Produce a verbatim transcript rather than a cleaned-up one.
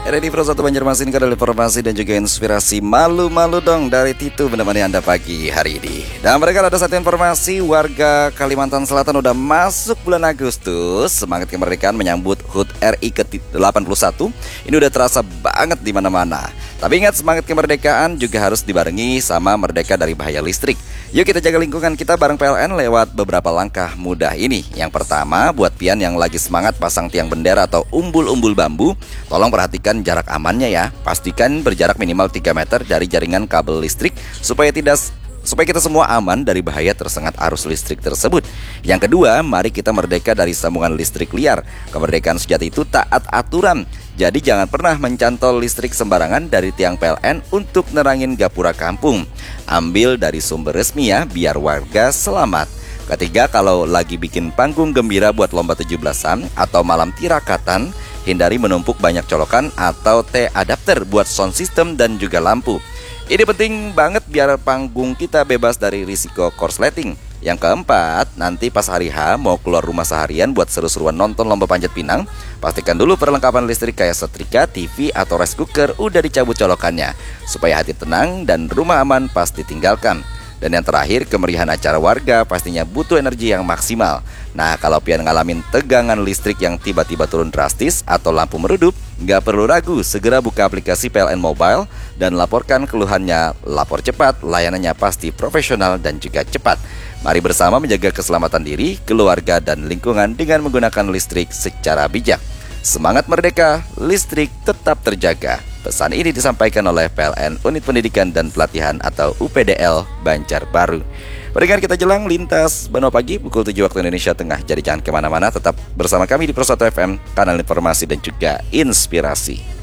Ready Pro satu Banjarmasin, kadal informasi dan juga inspirasi. Malu-malu dong dari Titu menemani Anda pagi hari ini. Dan mereka ada satu informasi, warga Kalimantan Selatan udah masuk bulan Agustus. Semangat kemerdekaan menyambut H U T R I ke delapan puluh satu. Ini udah terasa banget di mana-mana. Tapi ingat, semangat kemerdekaan juga harus dibarengi sama merdeka dari bahaya listrik. Yuk kita jaga lingkungan kita bareng P L N lewat beberapa langkah mudah ini. Yang pertama, buat pian yang lagi semangat pasang tiang bendera atau umbul-umbul bambu, tolong perhatikan jarak amannya ya. Pastikan berjarak minimal tiga meter dari jaringan kabel listrik supaya tidak supaya kita semua aman dari bahaya tersengat arus listrik tersebut. Yang kedua, mari kita merdeka dari sambungan listrik liar. Kemerdekaan sejati itu taat aturan. Jadi jangan pernah mencantol listrik sembarangan dari tiang P L N untuk nerangin gapura kampung. Ambil dari sumber resmi ya, biar warga selamat. Ketiga, kalau lagi bikin panggung gembira buat lomba tujuh belasan atau malam tirakatan, hindari menumpuk banyak colokan atau T-adapter buat sound system dan juga lampu. Ini penting banget biar panggung kita bebas dari risiko korsleting. Yang keempat, nanti pas hari H mau keluar rumah seharian buat seru-seruan nonton lomba panjat pinang, pastikan dulu perlengkapan listrik kayak setrika, T V, atau rice cooker udah dicabut colokannya, supaya hati tenang dan rumah aman pas ditinggalkan. Dan yang terakhir, kemeriahan acara warga pastinya butuh energi yang maksimal. Nah, kalau pian ngalamin tegangan listrik yang tiba-tiba turun drastis atau lampu meredup, nggak perlu ragu, segera buka aplikasi P L N Mobile dan laporkan keluhannya. Lapor cepat, layanannya pasti profesional dan juga cepat. Mari bersama menjaga keselamatan diri, keluarga, dan lingkungan dengan menggunakan listrik secara bijak. Semangat merdeka, listrik tetap terjaga. Pesan ini disampaikan oleh P L N Unit Pendidikan dan Pelatihan atau U P D L Banjarbaru. Pendengar, kita jelang lintas Banua Pagi pukul tujuh waktu Indonesia Tengah. Jadi jangan kemana-mana, tetap bersama kami di Pro satu F M, kanal informasi dan juga inspirasi.